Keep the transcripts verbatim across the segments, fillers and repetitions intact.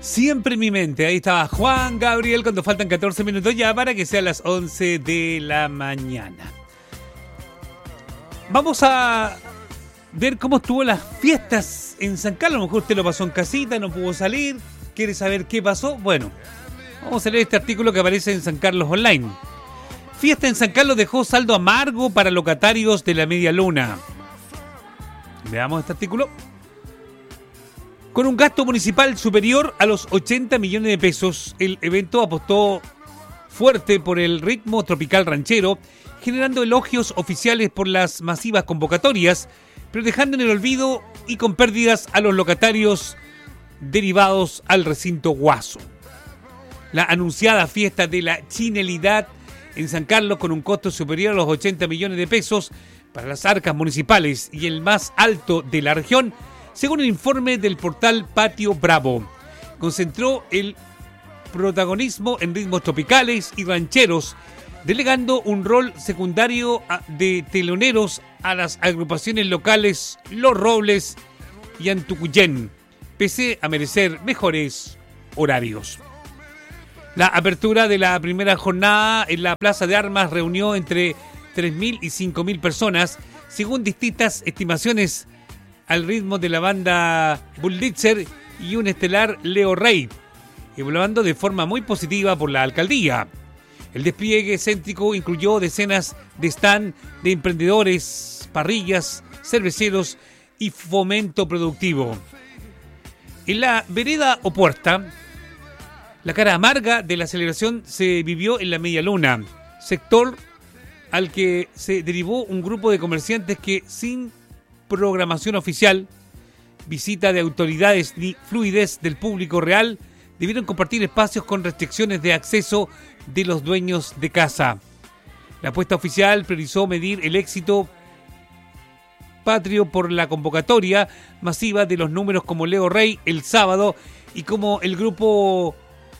Siempre en mi mente. Ahí estaba Juan Gabriel cuando faltan catorce minutos ya para que sean las once de la mañana. Vamos a ver cómo estuvo las fiestas en San Carlos. A lo mejor usted lo pasó en casita, no pudo salir. ¿Quiere saber qué pasó? Bueno, vamos a leer este artículo que aparece en San Carlos Online. Fiesta en San Carlos dejó saldo amargo para locatarios de la Media Luna. Veamos este artículo. Con un gasto municipal superior a los ochenta millones de pesos, el evento apostó fuerte por el ritmo tropical ranchero, generando elogios oficiales por las masivas convocatorias, pero dejando en el olvido y con pérdidas a los locatarios derivados al recinto Guaso. La anunciada fiesta de la chinelidad en San Carlos, con un costo superior a los ochenta millones de pesos para las arcas municipales y el más alto de la región, según el informe del portal Patio Bravo, concentró el protagonismo en ritmos tropicales y rancheros, delegando un rol secundario de teloneros a las agrupaciones locales Los Robles y Antucuyén, pese a merecer mejores horarios. La apertura de la primera jornada en la Plaza de Armas reunió entre tres mil y cinco mil personas, según distintas estimaciones, al ritmo de la banda Bullitzer y un estelar Leo Rey, evaluando de forma muy positiva por la alcaldía. El despliegue céntrico incluyó decenas de stand de emprendedores, parrillas, cerveceros y fomento productivo. En la vereda Opuerta, la cara amarga de la celebración se vivió en la Media Luna, sector al que se derivó un grupo de comerciantes que, sin programación oficial, visita de autoridades ni fluidez del público real, debieron compartir espacios con restricciones de acceso de los dueños de casa. La apuesta oficial priorizó medir el éxito patrio por la convocatoria masiva de los números como Leo Rey el sábado y como el grupo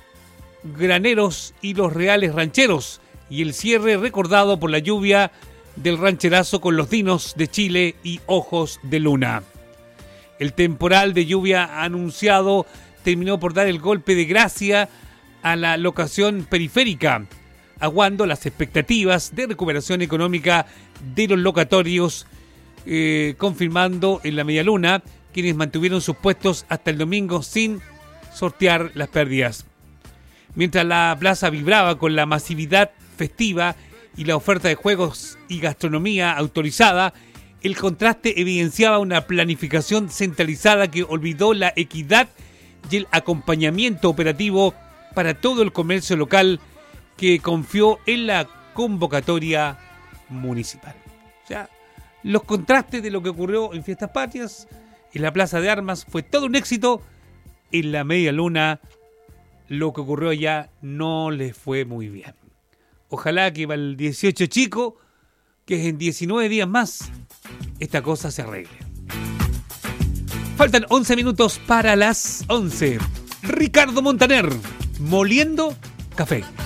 Graneros y los Reales Rancheros, y el cierre recordado por la lluvia del rancherazo con los Dinos de Chile y Ojos de Luna. El temporal de lluvia anunciado terminó por dar el golpe de gracia a la locación periférica, aguando las expectativas de recuperación económica de los locatorios, eh, confirmando en la Media Luna quienes mantuvieron sus puestos hasta el domingo sin sortear las pérdidas. Mientras la plaza vibraba con la masividad festiva y la oferta de juegos y gastronomía autorizada, el contraste evidenciaba una planificación centralizada que olvidó la equidad y el acompañamiento operativo para todo el comercio local que confió en la convocatoria municipal. O sea, los contrastes de lo que ocurrió en Fiestas Patrias, en la Plaza de Armas, fue todo un éxito. En la Media Luna, lo que ocurrió allá no les fue muy bien. Ojalá que para el dieciocho chico, que es en diecinueve días más, esta cosa se arregle. Faltan once minutos para las once. Ricardo Montaner, moliendo café.